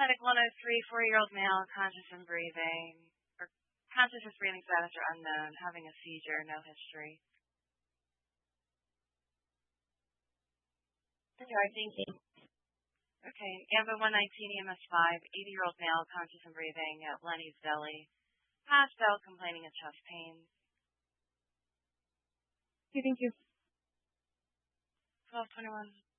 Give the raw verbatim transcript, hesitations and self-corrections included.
Medic one oh three, four-year-old male, conscious and breathing, or consciousness, breathing status are unknown, having a seizure, no history. Okay, thank you. Okay, Amber one nineteen, E M S five, eighty-year-old male, conscious and breathing, at Lenny's Deli. Passed out, complaining of chest pain. Okay, thank you. twelve twenty-one.